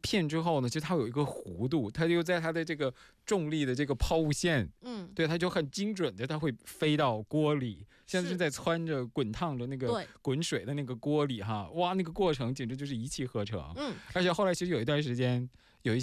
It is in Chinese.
片之后呢，其实它有一个弧度，它就在它的这个重力的这个抛物线，对，它就很精准的，它会飞到锅里，像是在汆着滚烫的那个滚水的那个锅里哈，哇，那个过程简直就是一气呵成。而且后来其实有一段时间有一